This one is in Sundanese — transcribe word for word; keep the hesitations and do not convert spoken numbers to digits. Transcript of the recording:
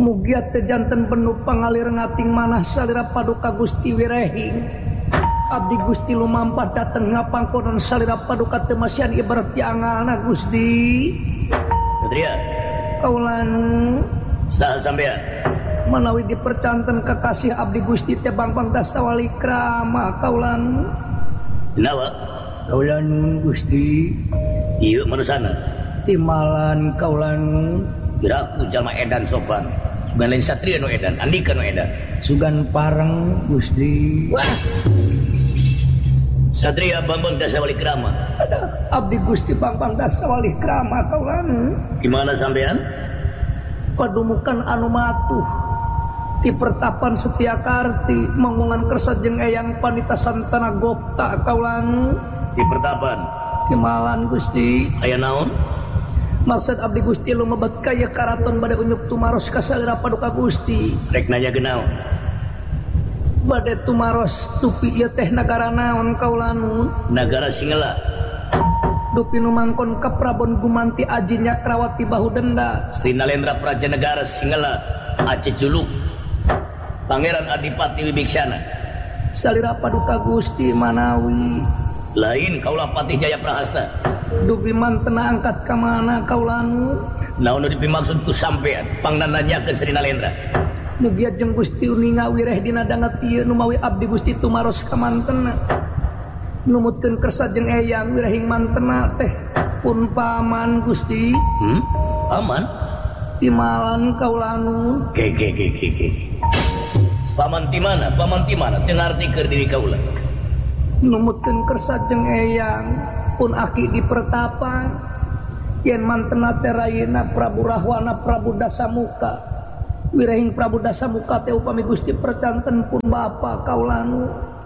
mugia teh janten penuh pangalir ngating manah salira paduka Gusti wirehing abdi Gusti lumampah dateng ngapangkonan salira paduka teu masian ibarat tiangalna Gusti Satria kaulan saha sampean menawi dipercanten kekasih abdi Gusti teh Bambang Dasawali Krama kaulan nawa kaulan Gusti ieu manusana timalan kaulan biraku jalma edan sopan sugan lain satria nu edan andika nu edan sugan pareng Gusti wah Satria Bambang Dasawali Krama ada abdi Gusti Bambang Dasawali Krama kaulan gimana sampean padumukan anu matuh di pertapan Setyakarti mangungan kersa jeung eyang panita santana gopta kaulan di pertapan timalan Gusti aya naon maksud abdi Gusti lumebet kaya karaton bade unyuk tumaros ka salira paduka Gusti rek nanya genaon bade tumaros tupi ieu teh nagara naon kaulan nagara Singela dupi nu mangkon ka Prabon Gumanti Aji Nyakrawati Bahudenda Sri Nalendra Praja Negara Singela Aceh Juluk Pangeran Adipati Wibiksana salira paduka Gusti manawi lain kaulah Patih Jaya Prahasta dupi mantena angkat ka mana kaulan naon nu dipimaksud ku sampean pangnananyakeun Sri Nalendra mugia jeung Gusti uninga wireh dina danget ieu nu mawi abdi Gusti tumaros ka mantena numutkeun kersa jeung eyang wirehing mantena teh pun paman Gusti hmm paman timalan kaulan ge ge ge ge ge paman ti mana paman ti mana teu ngartikeun diri kaula numutkeun kersa jeung eyang pun aki di pertapan yen mantena teh rayina Prabu Rahwana Prabu Dasamuka wirehing Prabu Dasamuka teh upami Gusti percanten pun bapa kaulan